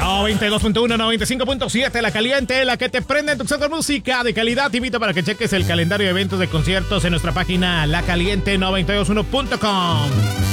92.1, 95.7, La Caliente, la que te prende en tu sector música de calidad. Te invito para que cheques el calendario de eventos de conciertos en nuestra página lacaliente921.com.